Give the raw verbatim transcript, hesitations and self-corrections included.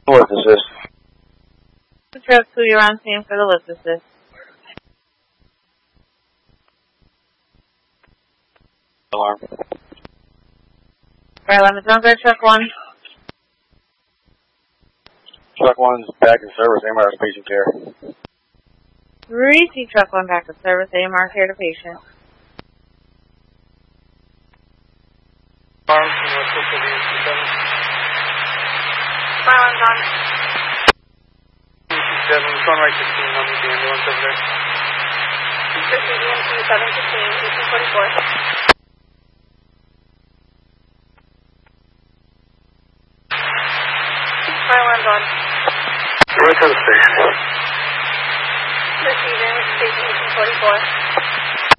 Lift assist. Truck two, you're on scene for the lift assist. Alarm. Right, let me don't go truck one. Truck one's back in service, A M R patient care. Receive truck one back to service, A M R care to patient. Arms from West Coast seven. Silence on. seven, going right sixteen, I'll meet the ambulance over there. Proceed E M T seven fifteen, eighteen forty-four. Silence on. Right to the station. Proceed in with station eighteen forty-four.